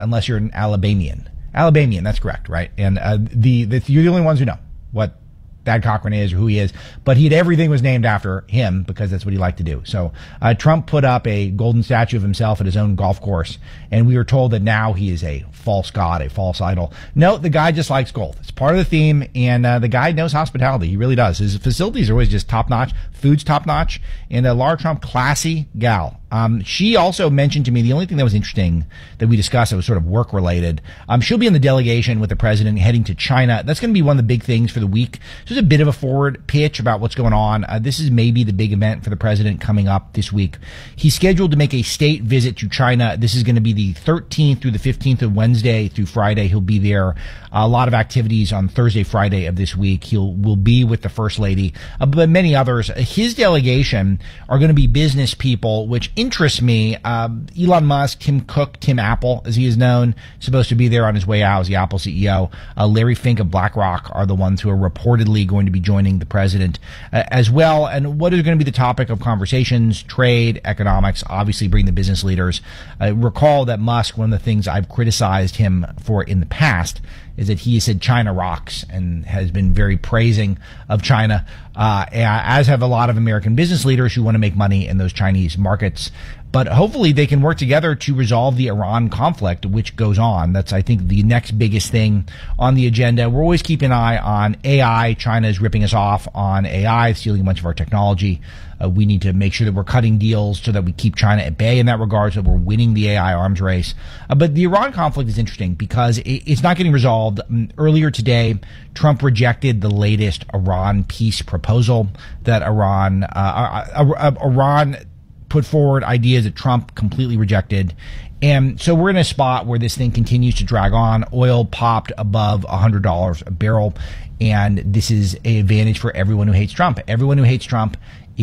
unless you're an Alabamian. Alabamian, that's correct, right? And you're the only ones who know what Thad Cochran is or who he is, but everything was named after him because that's what he liked to do. So Trump put up a golden statue of himself at his own golf course, and we were told that now he is a false god, a false idol. No, the guy just likes golf. It's part of the theme, and the guy knows hospitality. He really does. His facilities are always just top-notch. Food's top-notch. And Lara Trump, classy gal. She also mentioned to me the only thing that was interesting that we discussed that was sort of work-related. She'll be in the delegation with the president heading to China. That's going to be one of the big things for the week. So there's a bit of a forward pitch about what's going on. This is maybe the big event for the president coming up this week. He's scheduled to make a state visit to China. This is going to be the 13th through the 15th of Wednesday through Friday. He'll be there. A lot of activities on Thursday, Friday of this week. Will be with the First Lady, but many others. His delegation are going to be business people, which interests me. Elon Musk, Tim Cook, Tim Apple, as he is known, supposed to be there on his way out as the Apple CEO. Larry Fink of BlackRock are the ones who are reportedly going to be joining the president as well. And what is going to be the topic of conversations? Trade, economics, obviously bring the business leaders. Recall that Musk, one of the things I've criticized him for in the past is that he said China rocks and has been very praising of China, as have a lot of American business leaders who want to make money in those Chinese markets. But hopefully they can work together to resolve the Iran conflict, which goes on. That's, I think, the next biggest thing on the agenda. We're always keeping an eye on AI. China is ripping us off on AI, stealing a bunch of our technology. We need to make sure that we're cutting deals so that we keep China at bay in that regard, so that we're winning the AI arms race. But the Iran conflict is interesting because it's not getting resolved. Earlier today, Trump rejected the latest Iran peace proposal that Iran put forward, ideas that Trump completely rejected. And so we're in a spot where this thing continues to drag on. Oil popped above $100 a barrel. And this is an advantage for everyone who hates Trump. Everyone who hates Trump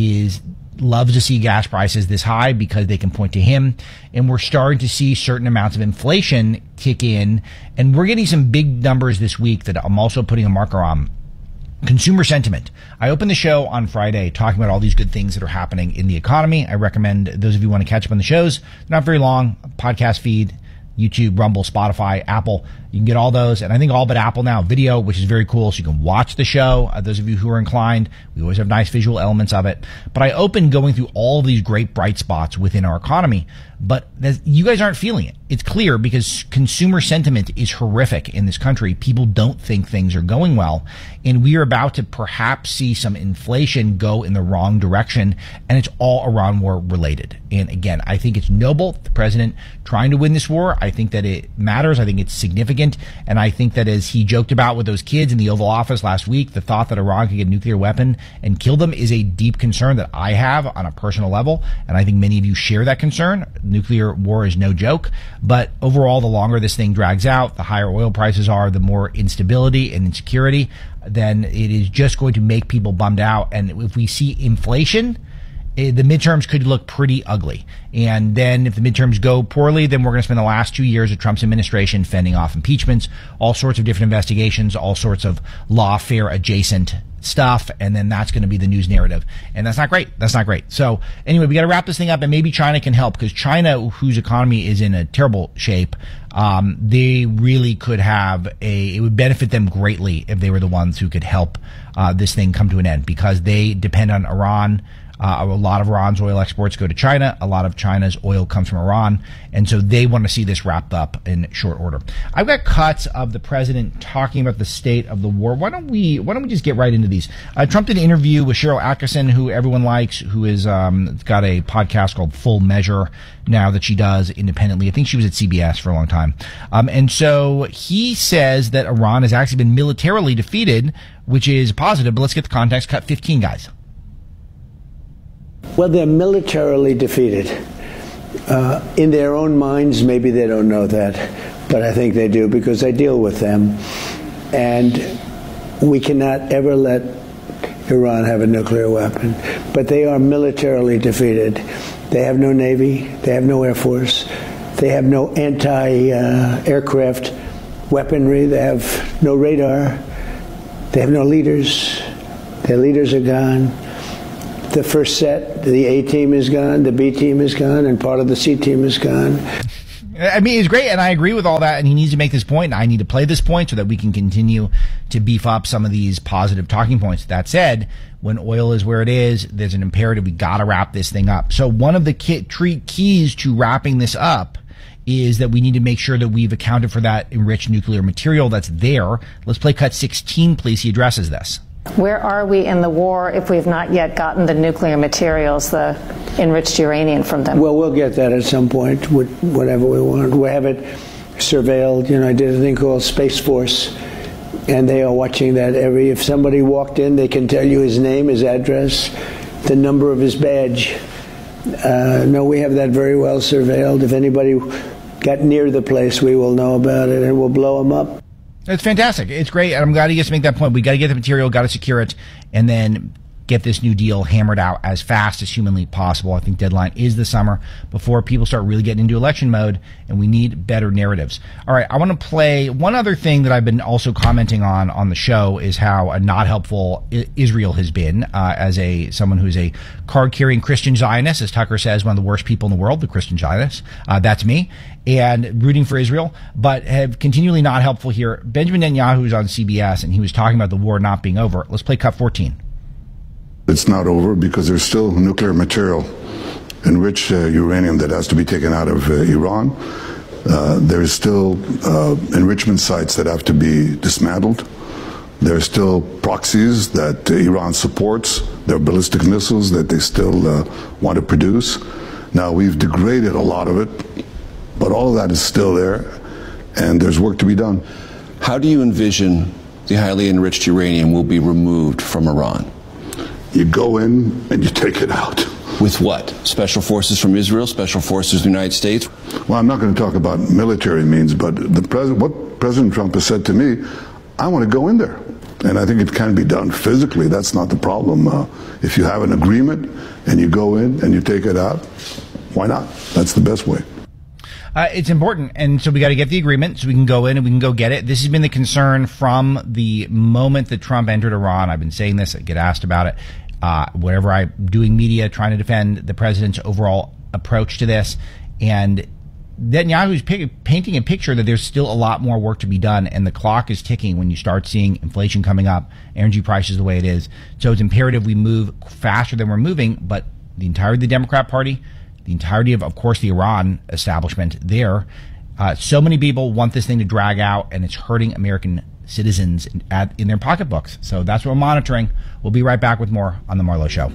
loves to see gas prices this high because they can point to him. And we're starting to see certain amounts of inflation kick in. And we're getting some big numbers this week that I'm also putting a marker on. Consumer sentiment. I opened the show on Friday talking about all these good things that are happening in the economy. I recommend those of you who want to catch up on the shows. They're not very long. Podcast feed, YouTube, Rumble, Spotify, Apple. You can get all those. And I think all but Apple now video, which is very cool. So you can watch the show. Those of you who are inclined, we always have nice visual elements of it. But I opened going through all of these great bright spots within our economy. But you guys aren't feeling it. It's clear because consumer sentiment is horrific in this country. People don't think things are going well. And we are about to perhaps see some inflation go in the wrong direction. And it's all Iran war related. And again, I think it's noble, the president trying to win this war. I think that it matters. I think it's significant. And I think that as he joked about with those kids in the Oval Office last week, the thought that Iran could get a nuclear weapon and kill them is a deep concern that I have on a personal level. And I think many of you share that concern. Nuclear war is no joke. But overall, the longer this thing drags out, the higher oil prices are, the more instability and insecurity, then it is just going to make people bummed out. And if we see inflation, the midterms could look pretty ugly. And then if the midterms go poorly, then we're going to spend the last 2 years of Trump's administration fending off impeachments, all sorts of different investigations, all sorts of lawfare adjacent stuff, and then that's going to be the news narrative. And that's not great. That's not great. So anyway, we got to wrap this thing up, and maybe China can help, because China, whose economy is in a terrible shape, they really could it would benefit them greatly if they were the ones who could help this thing come to an end, because they depend on Iran. A lot of Iran's oil exports go to China. A lot of China's oil comes from Iran. And so they want to see this wrapped up in short order. I've got cuts of the president talking about the state of the war. Why don't we just get right into these? Trump did an interview with Cheryl Atkinson, who everyone likes, who is got a podcast called Full Measure now that she does independently. I think she was at CBS for a long time. And so he says that Iran has actually been militarily defeated, which is positive. But let's get the context. Cut 15, guys. Well, they're militarily defeated. In their own minds, maybe they don't know that, but I think they do, because I deal with them. And we cannot ever let Iran have a nuclear weapon. But they are militarily defeated. They have no Navy. They have no Air Force. They have no anti-aircraft weaponry. They have no radar. They have no leaders. Their leaders are gone. The first set, the A team is gone, the B team is gone, and part of the C team is gone. I mean, it's great, and I agree with all that, and he needs to make this point, and I need to play this point so that we can continue to beef up some of these positive talking points. That said, when oil is where it is, there's an imperative. We got to wrap this thing up. So one of the keys to wrapping this up is that we need to make sure that we've accounted for that enriched nuclear material that's there. Let's play cut 16, please. He addresses this. Where are we in the war if we've not yet gotten the nuclear materials, the enriched uranium from them? Well, we'll get that at some point, whatever we want. We have it surveilled. I did a thing called Space Force, and they are watching that if somebody walked in, they can tell you his name, his address, the number of his badge. No, we have that very well surveilled. If anybody got near the place, we will know about it, and we'll blow them up. It's fantastic. It's great. And I'm glad he gets to make that point. We got to get the material, got to secure it, and then get this new deal hammered out as fast as humanly possible. I think deadline is the summer before people start really getting into election mode, and we need better narratives. All right, I want to play one other thing that I've been also commenting on the show is how not helpful Israel has been as someone who's a card-carrying Christian Zionist, as Tucker says, one of the worst people in the world, the Christian Zionists. That's me. And rooting for Israel, but have continually not helpful here. Benjamin Netanyahu was on CBS, and he was talking about the war not being over. Let's play cut 14. It's not over because there's still nuclear material, enriched uranium that has to be taken out of Iran. There's still enrichment sites that have to be dismantled. There's still proxies that Iran supports. There are ballistic missiles that they still want to produce. Now, we've degraded a lot of it, but all of that is still there, and there's work to be done. How do you envision the highly enriched uranium will be removed from Iran? You go in and you take it out. With what? Special forces from Israel? Special forces of the United States? Well, I'm not going to talk about military means, but what President Trump has said to me, I want to go in there. And I think it can be done physically. That's not the problem. If you have an agreement and you go in and you take it out, why not? That's the best way. It's important, and so we got to get the agreement so we can go in and we can go get it. This has been the concern from the moment that Trump entered Iran. I've been saying this, I get asked about it. Whenever I'm doing media, trying to defend the president's overall approach to this. And Netanyahu is painting a picture that there's still a lot more work to be done, and the clock is ticking when you start seeing inflation coming up, energy prices the way it is. So it's imperative we move faster than we're moving, but the entirety of the Democrat Party, the entirety of course, the Iran establishment there. So many people want this thing to drag out, and it's hurting American citizens in their pocketbooks. So that's what we're monitoring. We'll be right back with more on The Marlowe Show.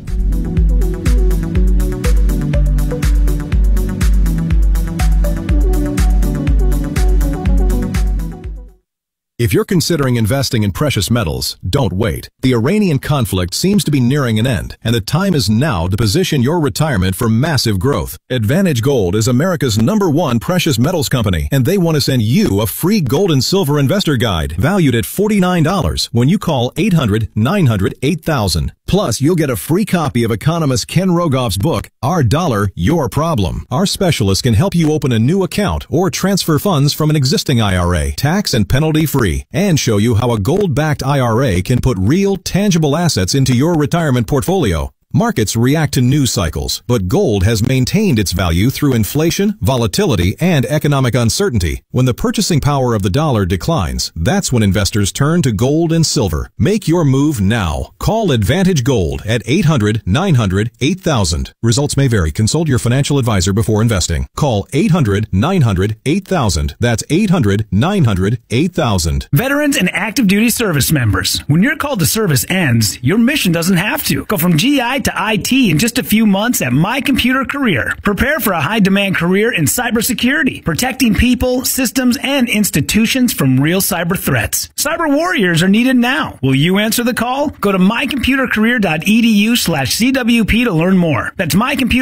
If you're considering investing in precious metals, don't wait. The Iranian conflict seems to be nearing an end, and the time is now to position your retirement for massive growth. Advantage Gold is America's #1 precious metals company, and they want to send you a free gold and silver investor guide valued at $49 when you call 800-900-8000. Plus, you'll get a free copy of economist Ken Rogoff's book, Our Dollar, Your Problem. Our specialists can help you open a new account or transfer funds from an existing IRA, tax and penalty-free, and show you how a gold-backed IRA can put real, tangible assets into your retirement portfolio. Markets react to news cycles, but gold has maintained its value through inflation, volatility, and economic uncertainty. When the purchasing power of the dollar declines, that's when investors turn to gold and silver. Make your move now. Call Advantage Gold at 800-900-8000. Results may vary. Consult your financial advisor before investing. Call 800-900-8000. That's 800-900-8000. Veterans and active duty service members. When your call to service ends, your mission doesn't have to. Go from GI to IT in just a few months at My Computer Career. Prepare for a high-demand career in cybersecurity, protecting people, systems, and institutions from real cyber threats. Cyber warriors are needed now. Will you answer the call? Go to mycomputercareer.edu/CWP to learn more. That's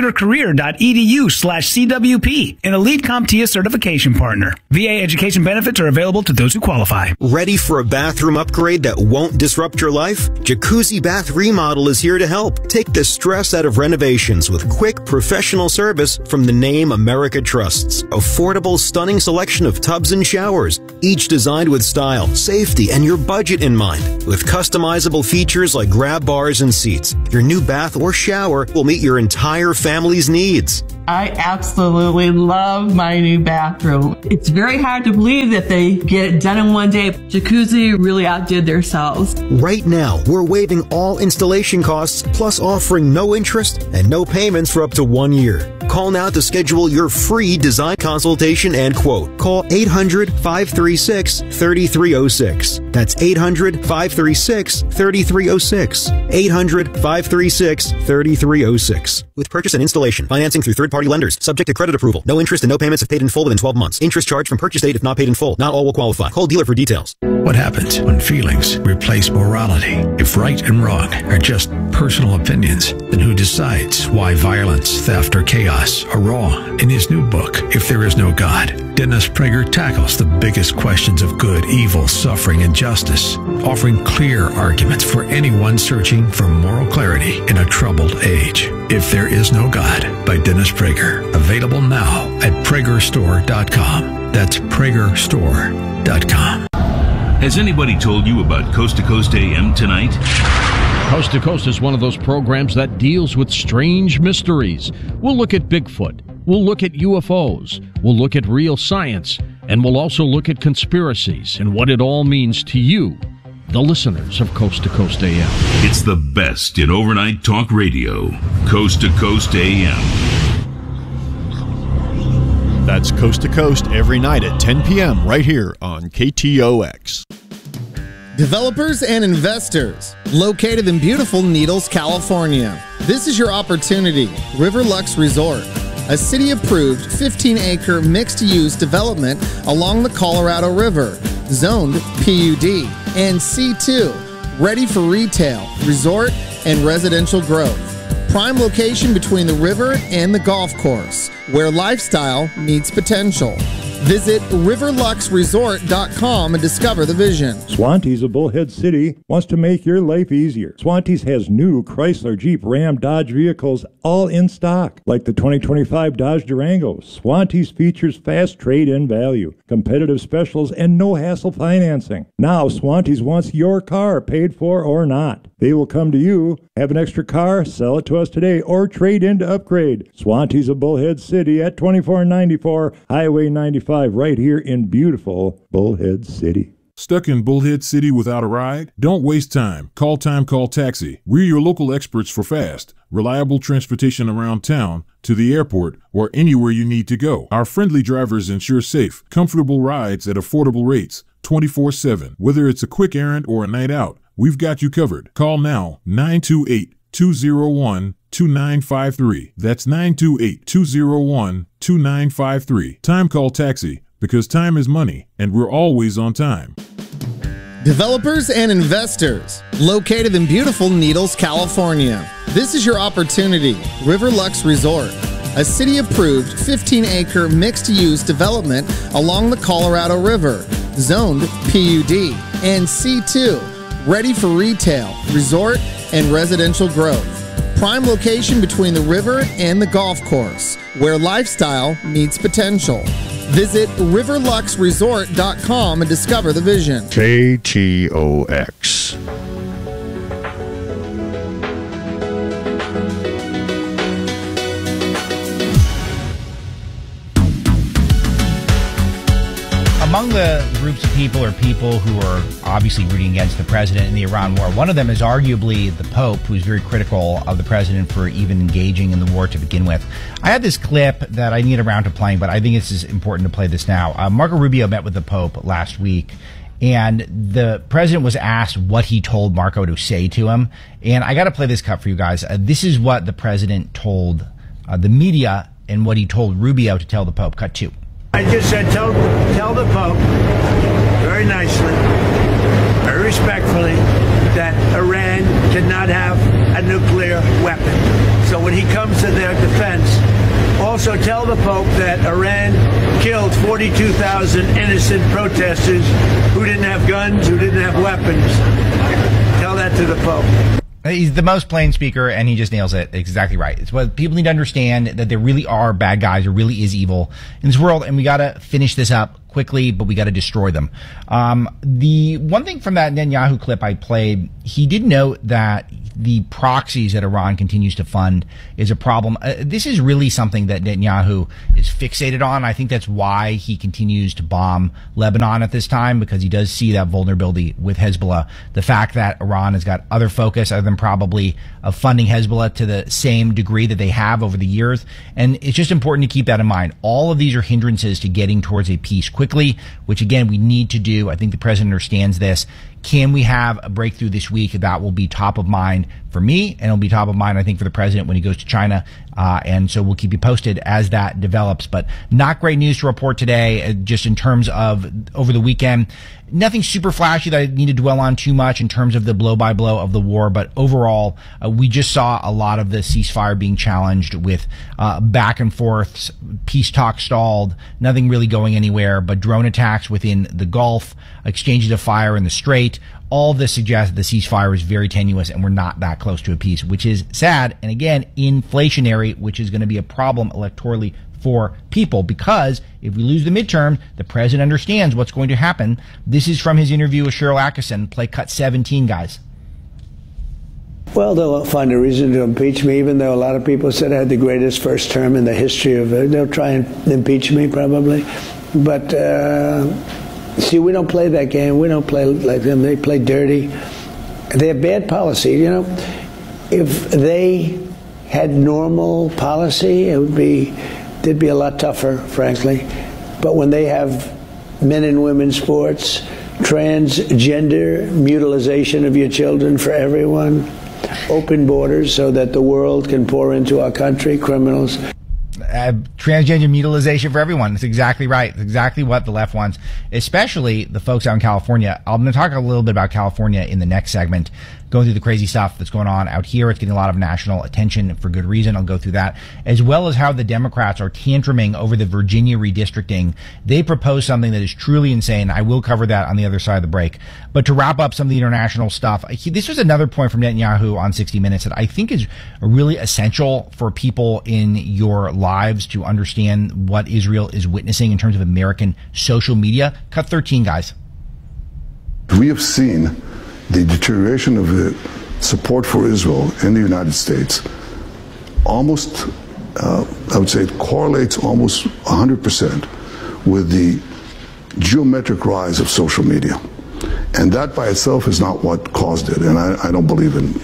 mycomputercareer.edu/CWP, an elite CompTIA certification partner. VA education benefits are available to those who qualify. Ready for a bathroom upgrade that won't disrupt your life? Jacuzzi Bath Remodel is here to help. Take the stress out of renovations with quick, professional service from the name America trusts. Affordable, stunning selection of tubs and showers, each designed with style, safety, and your budget in mind. With customizable features like grab bars and seats, your new bath or shower will meet your entire family's needs. I absolutely love my new bathroom. It's very hard to believe that they get it done in one day. Jacuzzi really outdid themselves. Right now, we're waiving all installation costs, plus offering no interest and no payments for up to 1 year. Call now to schedule your free design consultation and quote. Call 800-536-3306. That's 800-536-3306. 800-536-3306. With purchase and installation, financing through third-party lenders, subject to credit approval. No interest and no payments if paid in full within 12 months. Interest charged from purchase date if not paid in full. Not all will qualify. Call dealer for details. What happens when feelings replace morality? If right and wrong are just personal opinions, then who decides why violence, theft, or chaos are wrong? In his new book, If There Is No God, Dennis Prager tackles the biggest questions of good, evil, suffering, and justice, offering clear arguments for anyone searching for moral clarity in a troubled age. If There Is No God by Dennis Prager. Available now at PragerStore.com. That's PragerStore.com. Has anybody told you about Coast to Coast AM tonight? Coast to Coast is one of those programs that deals with strange mysteries. We'll look at Bigfoot. We'll look at UFOs. We'll look at real science. And we'll also look at conspiracies and what it all means to you, the listeners of Coast to Coast AM. It's the best in overnight talk radio. Coast to Coast AM. That's Coast to Coast every night at 10 p.m. right here on KTOX. Developers and investors, located in beautiful Needles, California. This is your opportunity. Riverlux Resort, a city-approved 15-acre mixed-use development along the Colorado River, zoned PUD and C2, ready for retail, resort, and residential growth. Prime location between the river and the golf course, where lifestyle meets potential. Visit riverluxresort.com and discover the vision. Swantees of Bullhead City wants to make your life easier. Swantees has new Chrysler, Jeep, Ram, Dodge vehicles all in stock, like the 2025 Dodge Durango. Swantees features fast trade-in value, competitive specials, and no-hassle financing. Now Swantees wants your car, paid for or not. They will come to you, have an extra car, sell it to us today, or trade in to upgrade. Swantees of Bullhead City at 2494 Highway 95, right here in beautiful Bullhead City. Stuck in Bullhead City without a ride? Don't waste time. Call Taxi. We're your local experts for fast, reliable transportation around town, to the airport, or anywhere you need to go. Our friendly drivers ensure safe, comfortable rides at affordable rates, 24/7. Whether it's a quick errand or a night out, we've got you covered. Call now, 928-201-2953. That's 928-201-2953. Time Call Taxi, because time is money, and we're always on time. Developers and investors, located in beautiful Needles, California. This is your opportunity. Riverlux Resort, a city-approved 15-acre mixed-use development along the Colorado River, zoned PUD and C2, ready for retail, resort, and residential growth. Prime location between the river and the golf course, where lifestyle meets potential. Visit riverluxresort.com and discover the vision. KTOX. Among the groups of people or people who are obviously rooting against the president in the Iran war, one of them is arguably the Pope, who's very critical of the president for even engaging in the war to begin with. I had this clip that I need around to playing, but I think it's important to play this now. Marco Rubio met with the Pope last week, and the president was asked what he told Marco to say to him. And I got to play this cut for you guys. This is what the president told the media and what he told Rubio to tell the Pope. Cut 2. I just said, tell the Pope, very nicely, very respectfully, that Iran cannot have a nuclear weapon. So when he comes to their defense, also tell the Pope that Iran killed 42,000 innocent protesters who didn't have guns, who didn't have weapons. Tell that to the Pope. He's the most plain speaker, and he just nails it. Exactly right. It's what people need to understand, that there really are bad guys. There really is evil in this world, and we got to finish this up quickly, but we got to destroy them. The one thing from that Netanyahu clip I played, he did note that the proxies that Iran continues to fund is a problem. This is really something that Netanyahu is fixated on. I think that's why he continues to bomb Lebanon at this time, because he does see that vulnerability with Hezbollah. The fact that Iran has got other focus other than probably of funding Hezbollah to the same degree that they have over the years. And it's just important to keep that in mind. All of these are hindrances to getting towards a peace quickly, which again, we need to do. I think the president understands this. Can we have a breakthrough this week? That will be top of mind for me, and it'll be top of mind, I think, for the president when he goes to China. And so we'll keep you posted as that develops. But not great news to report today, just in terms of over the weekend. Nothing super flashy that I need to dwell on too much in terms of the blow-by-blow of the war. But overall, we just saw a lot of the ceasefire being challenged with back and forths, peace talk stalled, nothing really going anywhere, but drone attacks within the Gulf, exchanges of fire in the Strait. All this suggests that the ceasefire is very tenuous and we're not that close to a peace, which is sad. And again, inflationary, which is going to be a problem electorally for people, because if we lose the midterm, the president understands what's going to happen. This is from his interview with Cheryl Atkinson, play cut 17, guys. Well, they'll find a reason to impeach me, even though a lot of people said I had the greatest first term in the history of it. They'll try and impeach me probably. But see, we don't play that game. We don't play like them. They play dirty. They have bad policy. You know, if they had normal policy, they'd be a lot tougher, frankly. But when they have men and women's sports, transgender mutilization of your children for everyone, open borders so that the world can pour into our country, criminals. Transgender mutilization for everyone. That's exactly right. It's exactly what the left wants, especially the folks out in California. I'm going to talk a little bit about California in the next segment, going through the crazy stuff that's going on out here. It's getting a lot of national attention for good reason. I'll go through that, as well as how the Democrats are tantruming over the Virginia redistricting. They propose something that is truly insane. I will cover that on the other side of the break. But to wrap up some of the international stuff, this was another point from Netanyahu on 60 Minutes that I think is really essential for people in your lives to understand what Israel is witnessing in terms of American social media. Cut 13, guys. We have seen the deterioration of the support for Israel in the United States almost, I would say it correlates almost 100% with the geometric rise of social media. And that by itself is not what caused it. And I don't believe in,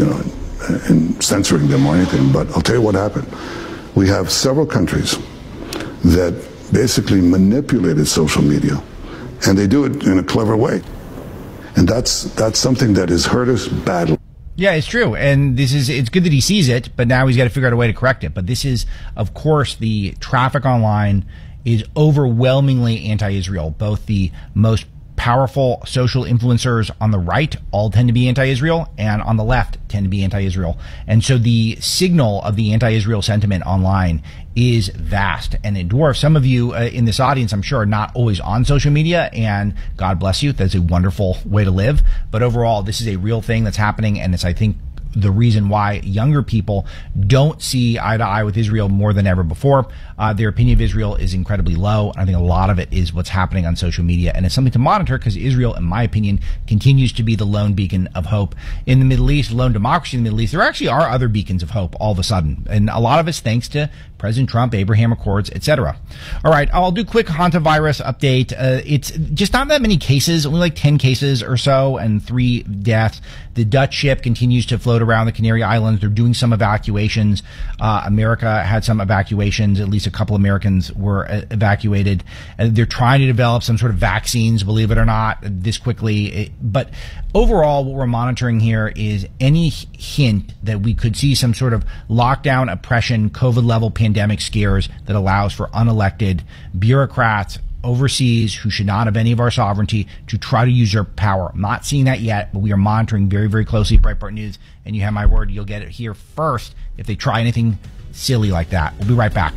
in censoring them or anything, but I'll tell you what happened. We have several countries that basically manipulated social media, and they do it in a clever way. And that's something that has hurt us badly. Yeah, it's true. And it's good that he sees it, but now he's got to figure out a way to correct it. But this is, of course, the traffic online is overwhelmingly anti-Israel. Both the most powerful social influencers on the right all tend to be anti-Israel, and on the left tend to be anti-Israel. And so the signal of the anti-Israel sentiment online is vast, and it dwarfs some of you in this audience, I'm sure, are not always on social media, and God bless you. That's a wonderful way to live. But overall, this is a real thing that's happening, and it's, I think, the reason why younger people don't see eye to eye with Israel more than ever before. Their opinion of Israel is incredibly low. I think a lot of it is what's happening on social media, and it's something to monitor because Israel, in my opinion, continues to be the lone beacon of hope in the Middle East, lone democracy in the Middle East. There actually are other beacons of hope all of a sudden, and a lot of it's thanks to President Trump, Abraham Accords, etc. All right, I'll do a quick hantavirus update. It's just not that many cases, only like 10 cases or so, and 3 deaths. The Dutch ship continues to float around the Canary Islands. They're doing some evacuations. America had some evacuations. At least a couple Americans were evacuated. They're trying to develop some sort of vaccines, believe it or not, this quickly. But overall, what we're monitoring here is any hint that we could see some sort of lockdown, oppression, COVID-level pandemic scares that allows for unelected bureaucrats overseas who should not have any of our sovereignty to try to use their power. I'm not seeing that yet, but we are monitoring very, very closely Breitbart News, and you have my word, you'll get it here first if they try anything silly like that. We'll be right back.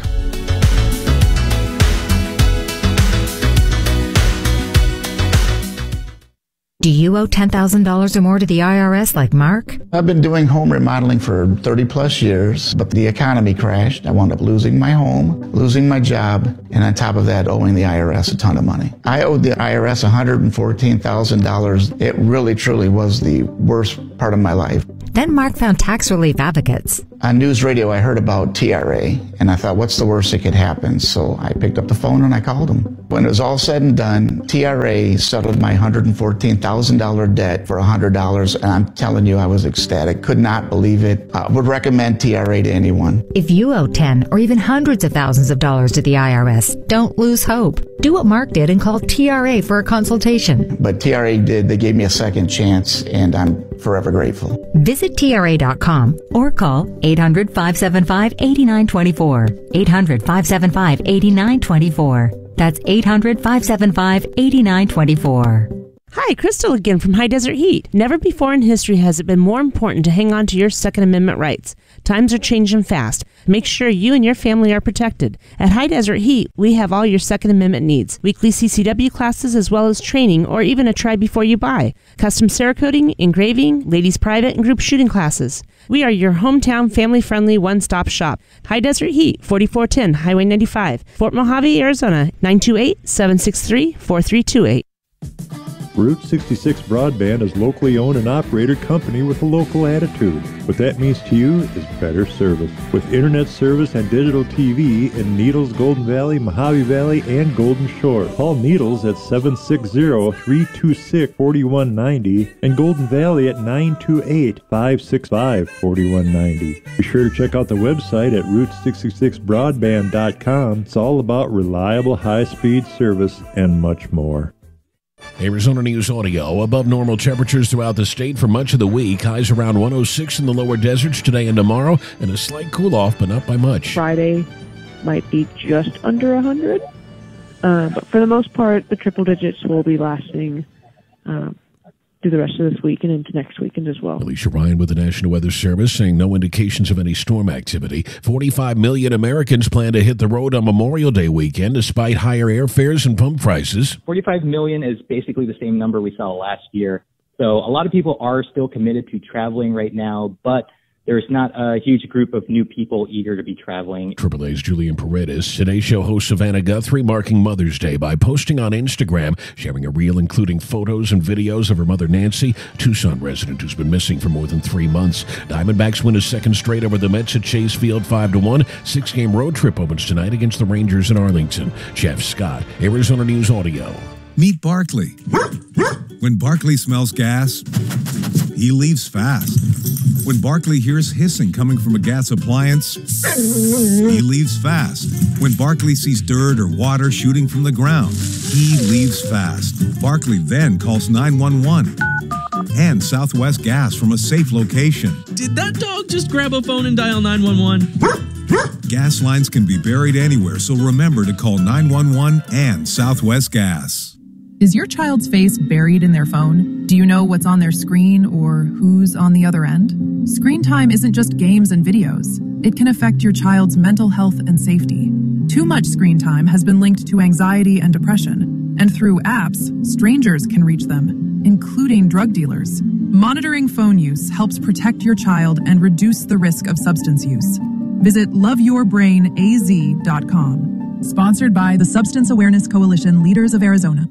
Do you owe $10,000 or more to the IRS like Mark? I've been doing home remodeling for 30 plus years, but the economy crashed. I wound up losing my home, losing my job, and on top of that, owing the IRS a ton of money. I owed the IRS $114,000. It really, truly was the worst part of my life. Then Mark found tax relief advocates. On news radio, I heard about TRA, and I thought, what's the worst that could happen? So I picked up the phone and I called them. When it was all said and done, TRA settled my $114,000 debt for $100, and I'm telling you, I was ecstatic. Could not believe it. I would recommend TRA to anyone. If you owe 10 or even hundreds of thousands of dollars to the IRS, don't lose hope. Do what Mark did and call TRA for a consultation. But TRA did. They gave me a second chance, and I'm forever grateful. Visit TRA.com or call 800-575-8924. 800-575-8924. That's 800-575-8924. Hi, Crystal again from High Desert Heat. Never before in history has it been more important to hang on to your Second Amendment rights. Times are changing fast. Make sure you and your family are protected. At High Desert Heat, we have all your Second Amendment needs. Weekly CCW classes as well as training or even a try before you buy. Custom Cerakoting, engraving, ladies private and group shooting classes. We are your hometown family-friendly one-stop shop. High Desert Heat, 4410 Highway 95, Fort Mojave, Arizona, 928-763-4328. Route 66 Broadband is locally owned and operated company with a local attitude. What that means to you is better service. With internet service and digital TV in Needles, Golden Valley, Mojave Valley, and Golden Shore. Call Needles at 760-326-4190 and Golden Valley at 928-565-4190. Be sure to check out the website at Route66Broadband.com. It's all about reliable high-speed service and much more. Arizona News Audio. Above normal temperatures throughout the state for much of the week. Highs around 106 in the lower deserts today and tomorrow, and a slight cool-off, but not by much. Friday might be just under 100, but for the most part, the triple digits will be lasting through the rest of this week and into next weekend as well. Alicia Ryan with the National Weather Service saying no indications of any storm activity. 45 million Americans plan to hit the road on Memorial Day weekend despite higher airfares and pump prices. 45 million is basically the same number we saw last year. So a lot of people are still committed to traveling right now, but there's not a huge group of new people eager to be traveling. AAA's Julian Paredes. Today's show host Savannah Guthrie marking Mother's Day by posting on Instagram, sharing a reel including photos and videos of her mother Nancy, Tucson resident who's been missing for more than 3 months. Diamondbacks win a second straight over the Mets at Chase Field 5-1. 6-game road trip opens tonight against the Rangers in Arlington. Jeff Scott, Arizona News Audio. Meet Barkley. When Barkley smells gas, he leaves fast. When Barkley hears hissing coming from a gas appliance, he leaves fast. When Barkley sees dirt or water shooting from the ground, he leaves fast. Barkley then calls 911 and Southwest Gas from a safe location. Did that dog just grab a phone and dial 911? Gas lines can be buried anywhere, so remember to call 911 and Southwest Gas. Is your child's face buried in their phone? Do you know what's on their screen or who's on the other end? Screen time isn't just games and videos. It can affect your child's mental health and safety. Too much screen time has been linked to anxiety and depression, and through apps, strangers can reach them, including drug dealers. Monitoring phone use helps protect your child and reduce the risk of substance use. Visit loveyourbrainaz.com. Sponsored by the Substance Awareness Coalition Leaders of Arizona.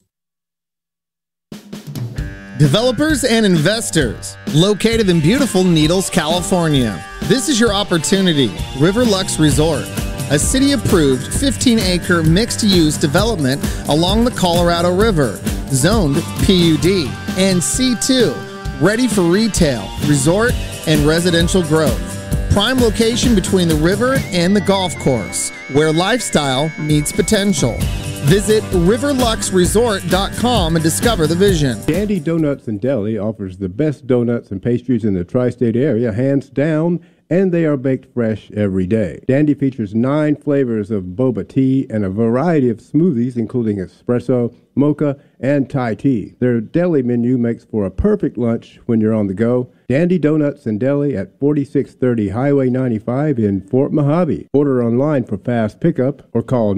Developers and investors, located in beautiful Needles, California. This is your opportunity. Riverlux Resort, a city-approved 15-acre mixed-use development along the Colorado River, zoned PUD and C2, ready for retail, resort, and residential growth. Prime location between the river and the golf course, where lifestyle meets potential. Visit riverluxresort.com and discover the vision. Dandy Donuts and Deli offers the best donuts and pastries in the tri-state area, hands down, and they are baked fresh every day. Dandy features 9 flavors of boba tea and a variety of smoothies, including espresso, mocha, and Thai tea. Their deli menu makes for a perfect lunch when you're on the go. Dandy Donuts and Deli at 4630 Highway 95 in Fort Mojave. Order online for fast pickup or call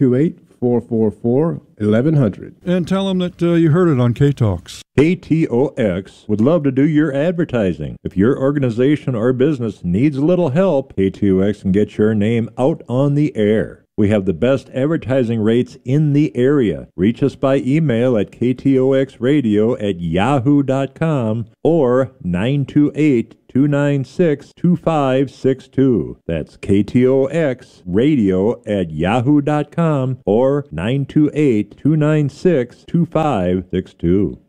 928-444-1100. And tell them that you heard it on K-Talks. KTOX would love to do your advertising. If your organization or business needs a little help, KTOX can get your name out on the air. We have the best advertising rates in the area. Reach us by email at ktoxradio@yahoo.com or 928 928-296-2562. That's KTOX Radio at yahoo.com or 928-296-2562.